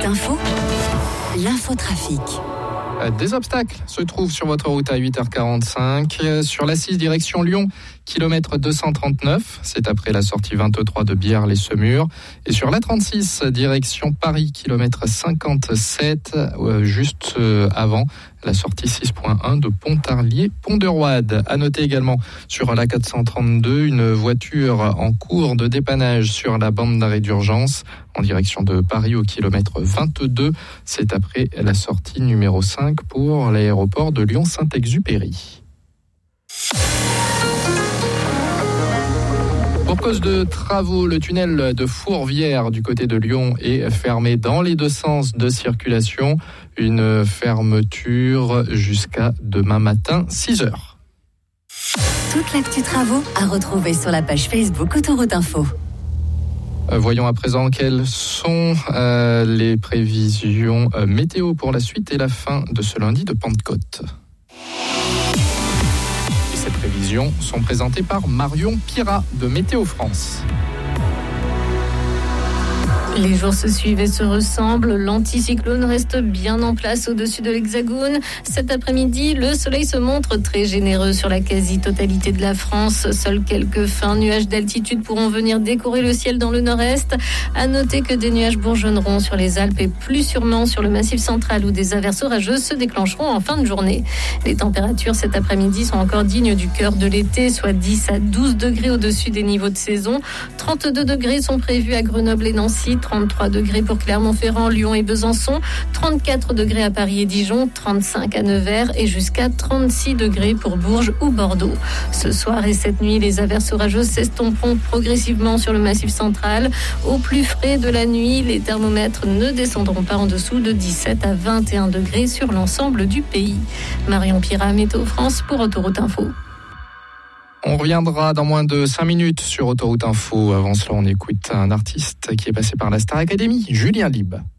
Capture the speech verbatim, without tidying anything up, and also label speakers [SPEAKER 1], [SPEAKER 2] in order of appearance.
[SPEAKER 1] Autoroute Info, l'infotrafic.
[SPEAKER 2] Des obstacles se trouvent sur votre route à huit heures quarante-cinq. Sur l'A six direction Lyon, kilomètre deux cent trente-neuf, c'est après la sortie vingt-trois de Biars-les-Semurs. Et sur l'A trente-six direction Paris, kilomètre cinquante-sept, juste avant la sortie six point un de Pontarlier-Pont-de-Roide. À noter également sur l'A quatre cent trente-deux, une voiture en cours de dépannage sur la bande d'arrêt d'urgence en direction de Paris au kilomètre vingt-deux. C'est après la sortie numéro cinq pour l'aéroport de Lyon-Saint-Exupéry. Pour cause de travaux, le tunnel de Fourvière du côté de Lyon est fermé dans les deux sens de circulation. Une fermeture jusqu'à demain matin, six heures.
[SPEAKER 1] Toute l'actu travaux à retrouver sur la page Facebook Autoroute Info.
[SPEAKER 2] Voyons à présent quelles sont euh, les prévisions euh, météo pour la suite et la fin de ce lundi de Pentecôte. Et ces prévisions sont présentées par Marion Pirat de Météo France.
[SPEAKER 3] Les jours se suivent et se ressemblent. L'anticyclone reste bien en place au-dessus de l'Hexagone. Cet après-midi, le soleil se montre très généreux sur la quasi-totalité de la France. Seuls quelques fins nuages d'altitude pourront venir décorer le ciel dans le nord-est. À noter que des nuages bourgeonneront sur les Alpes et plus sûrement sur le Massif central où des averses orageuses se déclencheront en fin de journée. Les températures cet après-midi sont encore dignes du cœur de l'été, soit dix à douze degrés au-dessus des niveaux de saison. trente-deux degrés sont prévus à Grenoble et Nancy. trente-trois degrés pour Clermont-Ferrand, Lyon et Besançon, trente-quatre degrés à Paris et Dijon, trente-cinq à Nevers et jusqu'à trente-six degrés pour Bourges ou Bordeaux. Ce soir et cette nuit, les averses orageuses s'estomperont progressivement sur le Massif central. Au plus frais de la nuit, les thermomètres ne descendront pas en dessous de dix-sept à vingt et un degrés sur l'ensemble du pays. Marion Pirat, Météo France pour Autoroute Info.
[SPEAKER 2] On reviendra dans moins de cinq minutes sur Autoroute Info. Avant cela, on écoute un artiste qui est passé par la Star Academy, Julien Lieb.